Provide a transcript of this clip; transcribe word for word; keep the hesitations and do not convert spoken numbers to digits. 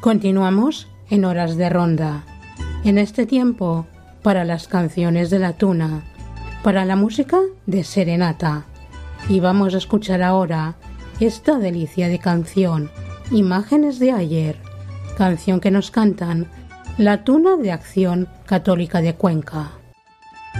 Continuamos en Horas de Ronda. En este tiempo, para las canciones de la tuna, para la música de serenata. Y vamos a escuchar ahora esta delicia de canción, Imágenes de ayer, canción que nos cantan la Tuna de Acción Católica de Cuenca.